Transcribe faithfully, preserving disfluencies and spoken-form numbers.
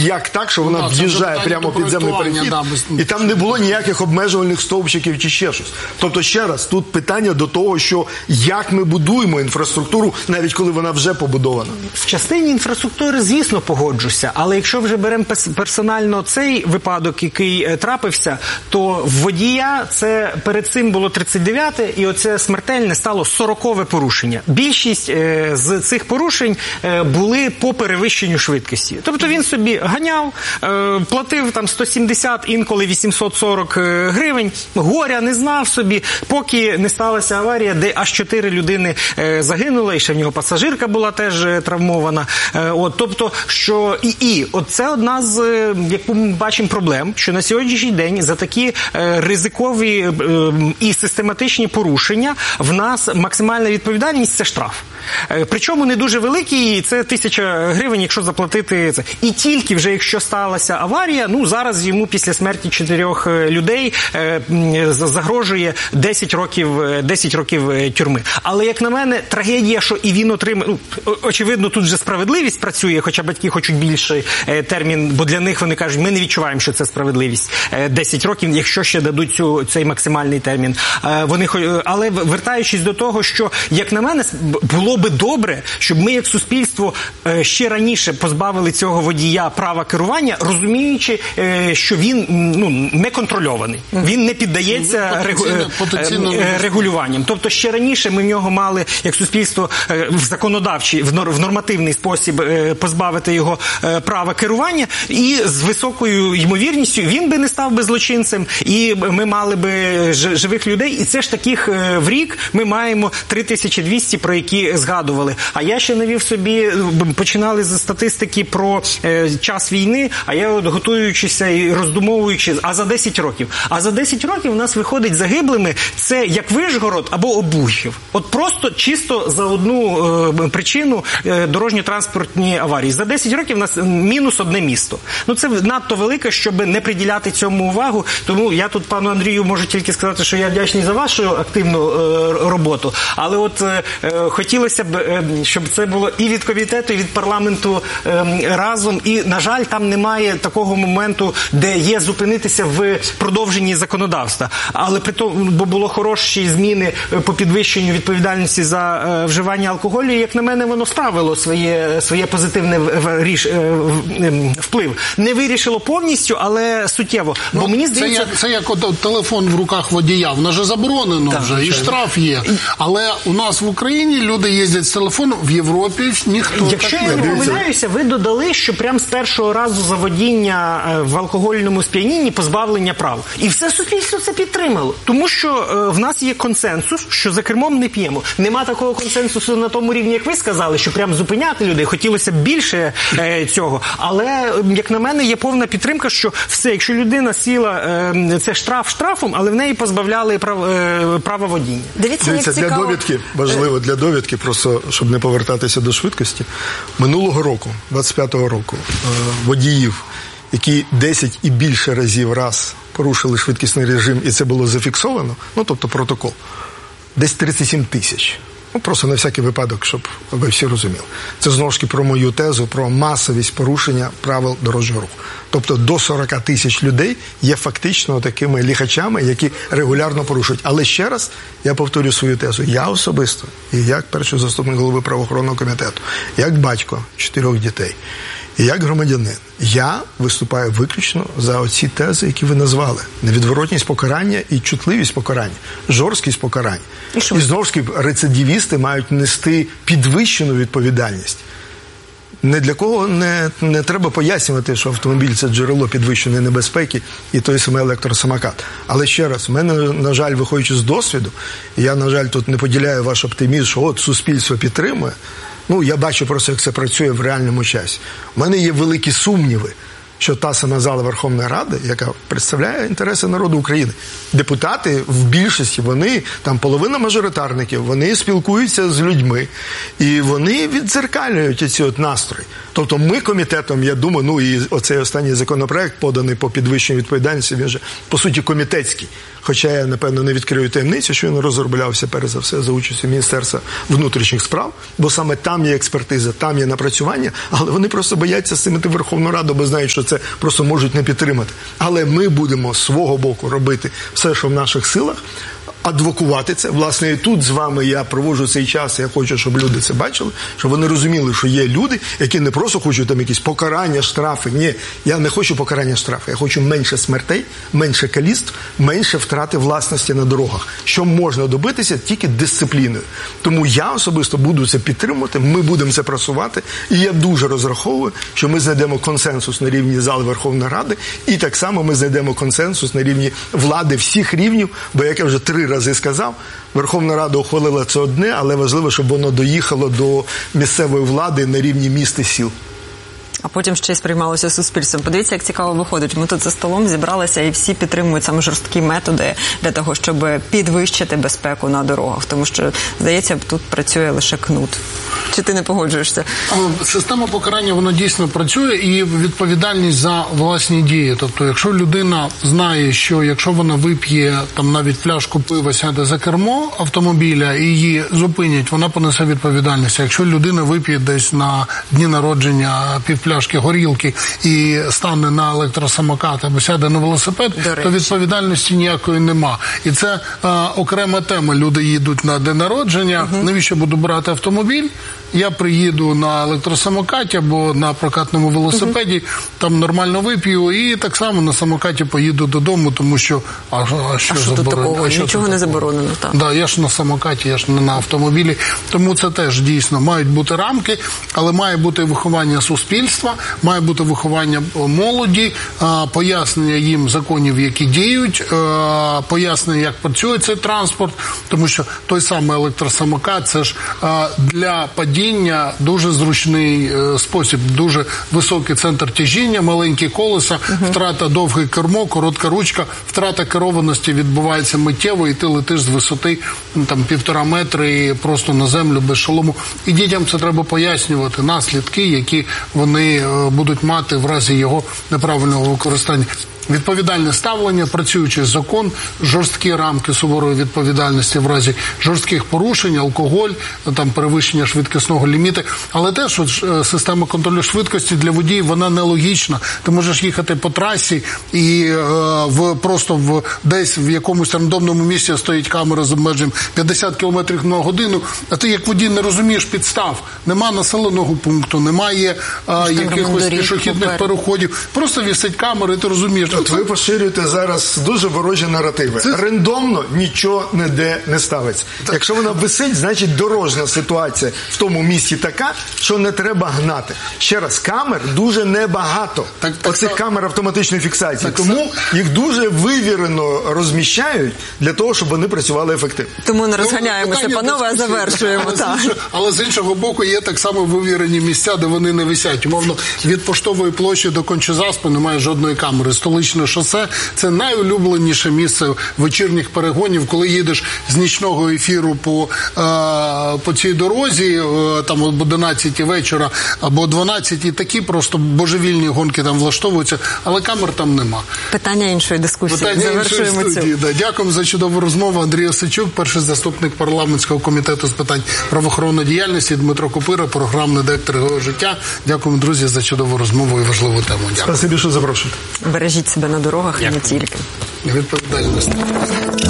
як так, що вона в'їжджає прямо в підземний перехід, і там не було ніяких обмежувальних стовпчиків чи ще щось. Тобто, ще раз, тут питання до того, що як ми будуємо інфраструктуру, навіть коли вона вже побудована. В частині інфраструктури, звісно, погоджуся, але якщо вже беремо персонально цей випадок, який трапився, то в водія це перед цим було тридцять дев'яте, і оце смертельне стало сорокове порушення. Більшість е, з цих порушень е, були по перевищенню швидкості. Тобто він собі ганяв, е, платив там сто сімдесят, інколи вісімсот сорок гривень, горя не знав собі, поки не сталася аварія, де аж чотири людини е, загинули, і ще в нього пасажирка була теж е, травмована. Е, от, тобто, що і, і от це одна з, е, як ми бачимо, проблем, що на сьогоднішній день за такі е, ризикові е, і систематичні порушення в нас максимальна відповідальність – це штраф. Е, причому не дуже великий, це тисяча гривень, якщо заплатити це. І тільки вже якщо сталася аварія, ну зараз йому після смерті чотирьох людей е, загрожує десять років, десять років тюрми. Але, як на мене, трагедія, що і він отримає, ну, очевидно, тут же справедливість працює, хоча батьки хочуть більший е, термін, бо для них вони кажуть, ми не відчуваємо, що це справедливість. Е, десять років, якщо ще дадуть цю, цей максимальний термін. Е, вони, але вертаючись до того, що, як на мене, було би добре, щоб ми як суспільство е, ще раніше позбавили цього водія права керування, розуміючи, е, що він ну, не контрольований. Він не піддається регу... потенційно... регулюванням. Тобто ще раніше ми в нього мали, як суспільство, е, в законодавчий, в, нор... в нормативний спосіб е, позбавити його е, права керування, і з високою ймовірністю він би не став би злочинцем, і ми мали би живих людей. І це ж таких е, в рік ми маємо три тисячі двісті, про які згадували. А я ще навів собі, починали з статистики про е, час війни, а я от готуючися і роздумовуючи, а за десять років. А за десять років у нас виходить загиблими це як Вишгород або Обухів. От просто чисто за одну е, причину е, дорожньо-транспортні аварії. За десять років у нас мінус одне місто. Ну це надто велике, щоб не приділяти цьому увагу. Тому я тут пану Андрію можу тільки сказати, що я вдячний за вашу активну е, роботу. Але от е, хотілося б, е, щоб це було і від комітету, і від парламенту е, разом. І, на жаль, там немає такого моменту, де є зупинитися в продовженні законодавства. Але при тому, бо було хороші зміни по підвищенню відповідальності за е, вживання алкоголю, і, як на мене, воно справило своє, своє позитивне ріш, е, вплив. Не вирішило повністю, але суттєво. Ну, бо мені здається... Це як, це як от, телефон в руках водія. Воно ж заборонено так, вже, і штраф є. Але у нас в Україні люди їздять з телефоном, в Європі ніхто Якщо так я не не помиляюся, ви додали, що прямо з першого разу за водіння в алкогольному сп'янінні позбавлення прав. І все суспільство це підтримало. Тому що е, в нас є консенсус, що за кермом не п'ємо. Нема такого консенсусу на тому рівні, як ви сказали, що прямо зупиняти людей. Хотілося б більше е, цього. Але, як на мене, є повна підтримка, що все, якщо людина сіла, е, це штраф штрафом, але в неї позбавляли прав, е, права водіння. Дивіться, Дивіться для цікаво. довідки, важливо для довідки, просто щоб не повертатися до швидкості. Минулого року, двадцять п'ятого року, водіїв, які десять і більше разів раз порушили швидкісний режим, і це було зафіксовано, ну, тобто протокол, десь тридцять сім тисяч. Ну, просто на всякий випадок, щоб ви всі розуміли. Це, знову ж таки, про мою тезу, про масовість порушення правил дорожнього руху. Тобто до сорок тисяч людей є фактично такими ліхачами, які регулярно порушують. Але ще раз, я повторю свою тезу. Я особисто, і як перший заступник голови правоохоронного комітету, як батько чотирьох дітей, і як громадянин, я виступаю виключно за оці тези, які ви назвали. Невідворотність покарання і чутливість покарання, жорсткість покарання. І, і знову ж таки, рецидивісти мають нести підвищену відповідальність. Не для кого не, не треба пояснювати, що автомобіль – це джерело підвищеної небезпеки і той самий електросамокат. Але ще раз, в мене, на жаль, виходячи з досвіду, я, на жаль, тут не поділяю ваш оптимізм, що от суспільство підтримує. Ну, я бачу просто, як це працює в реальному часі. У мене є великі сумніви, що та сама зала Верховної Ради, яка представляє інтереси народу України, депутати в більшості, вони, там половина мажоритарників, вони спілкуються з людьми, і вони віддзеркалюють ці от настрої. Тобто ми комітетом, я думаю, ну і оцей останній законопроект, поданий по підвищенню відповідальності, він же, по суті, комітетський. Хоча я, напевно, не відкрию таємницю, що він розроблявся, перш за все, за участю Міністерства внутрішніх справ, бо саме там є експертиза, там є напрацювання, але вони просто бояться з цим іти в Верховну Раду, бо знають, що це просто можуть не підтримати. Але ми будемо з свого боку робити все, що в наших силах, адвокувати це. Власне, і тут з вами я проводжу цей час, я хочу, щоб люди це бачили, щоб вони розуміли, що є люди, які не просто хочуть там якісь покарання, штрафи. Ні, я не хочу покарання, штрафи. Я хочу менше смертей, менше каліцтв, менше втрати власності на дорогах. Що можна добитися тільки дисципліною. Тому я особисто буду це підтримувати, ми будемо це просувати, і я дуже розраховую, що ми знайдемо консенсус на рівні зали Верховної Ради, і так само ми знайдемо консенсус на рівні влади всіх рівнів, бо, як я вже три рази сказав, Верховна Рада ухвалила це одне, але важливо, щоб воно доїхало до місцевої влади на рівні міст і сіл. А потім ще й сприймалося суспільством. Подивіться, як цікаво виходить. Ми тут за столом зібралися і всі підтримують саме жорсткі методи для того, щоб підвищити безпеку на дорогах. Тому що, здається, тут працює лише кнут. Чи ти не погоджуєшся? Система покарання, вона дійсно працює, і відповідальність за власні дії. Тобто, якщо людина знає, що якщо вона вип'є там навіть пляшку пива, сяде за кермо автомобіля і її зупинять, вона понесе відповідальність. Якщо людина вип'є десь на дні народження півпляшки горілки і стане на електросамокат або сяде на велосипед, то відповідальності ніякої нема. І це а, окрема тема. Люди їдуть на день народження, угу. Навіщо буду брати автомобіль? Я приїду на електросамокаті або на прокатному велосипеді, угу. Там нормально вип'ю і так само на самокаті поїду додому, тому що а, а що, а що тут такого? А що нічого тут не заборонено. Так, да, я ж на самокаті, я ж не на автомобілі. Тому це теж дійсно мають бути рамки, але має бути виховання суспільства, має бути виховання молоді, пояснення їм законів, які діють, пояснення, як працює цей транспорт, тому що той самий електросамокат, це ж для падіння дуже зручний спосіб, дуже високий центр тяжіння, маленькі колеса, угу. Втрата довге кермо, коротка ручка, втрата керованості відбувається миттєво, і ти летиш з висоти там півтора метри просто на землю без шолому. І дітям це треба пояснювати, наслідки, які вони будуть мати в разі його неправильного використання. Відповідальне ставлення, працюючий закон, жорсткі рамки суворої відповідальності в разі жорстких порушень, алкоголь, там перевищення швидкісного ліміту. Але теж що система контролю швидкості для водіїв, вона нелогічна. Ти можеш їхати по трасі і е, в, просто в, десь в якомусь рандомному місці стоїть камера з обмеженням п'ятдесят кілометрів на годину, а ти як водій не розумієш підстав. Нема населеного пункту, немає е, якихось пішохідних переходів. Просто вісить камера і ти розумієш. От ви поширюєте зараз дуже ворожі наративи. Це... Рандомно нічого ніде не ставиться. Так. Якщо вона висить, значить дорожня ситуація в тому місці така, що не треба гнати. Ще раз, камер дуже небагато. Так, так, Оцих так, камер автоматичної фіксації. Так, Тому так. їх дуже вивірено розміщають для того, щоб вони працювали ефективно. Тому не розганяємося, панове, а завершуємо. Але, так. з іншого, але з іншого боку є так само вивірені місця, де вони не висять. Умовно, від Поштової площі до Кончезаспи немає жодної камери. Столичне шосе – це найулюбленіше місце вечірніх перегонів, коли їдеш з нічного ефіру по, е, по цій дорозі, е, там об одинадцятій вечора або о дванадцятій, такі просто божевільні гонки там влаштовуються, але камер там нема. Питання іншої дискусії. Питання Завершуємо іншої студії, да. Дякуємо за чудову розмову. Андрій Осадчук, перший заступник парламентського комітету з питань правоохоронної діяльності, Дмитро Купира, програмний директор «Його життя». Дякуємо, друзі, за чудову розмову і важливу тему. Дякую. Спасибі, що запрошуєте. Бережіть себе на дорогах і не тільки. Відповідальність.